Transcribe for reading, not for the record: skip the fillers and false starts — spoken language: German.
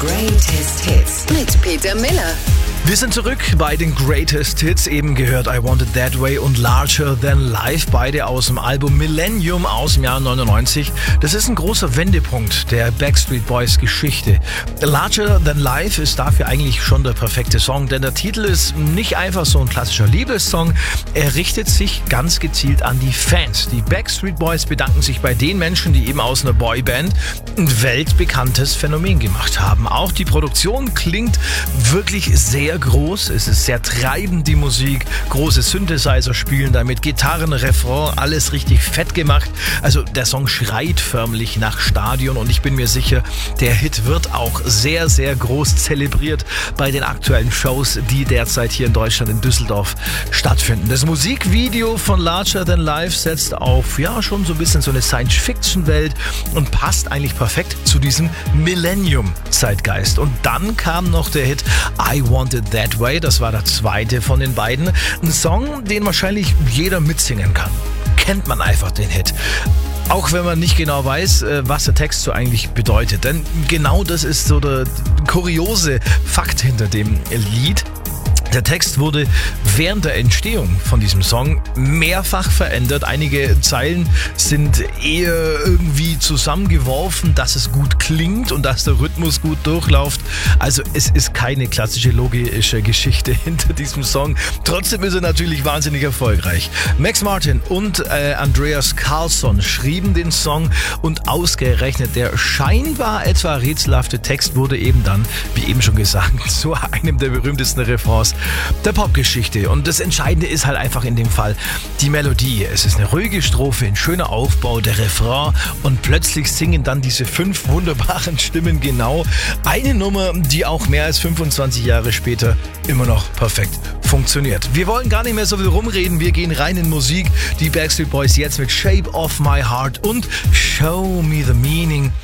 Greatest Hits mit Peter Miller. Wir sind zurück bei den Greatest Hits, eben gehört I Want It That Way und Larger Than Life, beide aus dem Album Millennium aus dem Jahr 99. Das ist ein großer Wendepunkt der Backstreet Boys Geschichte. Larger Than Life ist dafür eigentlich schon der perfekte Song, denn der Titel ist nicht einfach so ein klassischer Liebessong, er richtet sich ganz gezielt an die Fans. Die Backstreet Boys bedanken sich bei den Menschen, die eben aus einer Boyband ein weltbekanntes Phänomen gemacht haben. Auch die Produktion klingt wirklich sehr groß, es ist sehr treibend, die Musik, große Synthesizer spielen damit, Gitarren, Refrain, alles richtig fett gemacht. Also der Song schreit förmlich nach Stadion und ich bin mir sicher, der Hit wird auch sehr, sehr groß zelebriert bei den aktuellen Shows, die derzeit hier in Deutschland in Düsseldorf stattfinden. Das Musikvideo von Larger Than Life setzt auf, ja, schon so ein bisschen so eine Science-Fiction-Welt und passt eigentlich perfekt zu diesem Millennium-Zeitgeist. Und dann kam noch der Hit I Want It That Way, das war der zweite von den beiden. Ein Song, den wahrscheinlich jeder mitsingen kann. Kennt man einfach den Hit. Auch wenn man nicht genau weiß, was der Text so eigentlich bedeutet. Denn genau das ist so der kuriose Fakt hinter dem Lied. Der Text wurde während der Entstehung von diesem Song mehrfach verändert. Einige Zeilen sind eher irgendwie zusammengeworfen, dass es gut klingt und dass der Rhythmus gut durchläuft. Also es ist keine klassische logische Geschichte hinter diesem Song. Trotzdem ist er natürlich wahnsinnig erfolgreich. Max Martin und Andreas Carlsson schrieben den Song und ausgerechnet der scheinbar etwa rätselhafte Text wurde eben dann, wie eben schon gesagt, zu einem der berühmtesten Refrains der Popgeschichte. Und das Entscheidende ist halt einfach in dem Fall die Melodie. Es ist eine ruhige Strophe, ein schöner Aufbau, der Refrain und plötzlich singen dann diese 5 wunderbaren Stimmen genau eine Nummer, die auch mehr als 25 Jahre später immer noch perfekt funktioniert. Wir wollen gar nicht mehr so viel rumreden, wir gehen rein in Musik. Die Backstreet Boys jetzt mit Shape of My Heart und Show Me the Meaning.